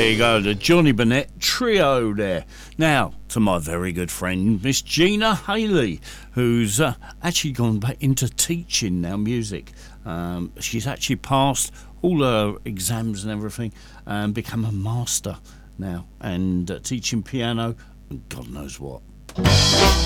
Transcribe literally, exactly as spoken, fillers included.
There you go, the Johnny Burnett trio there. Now, to my very good friend, Miss Gina Haley, who's uh, actually gone back into teaching now, music. Um, she's actually passed all her exams and everything and become a master now and uh, teaching piano and God knows what.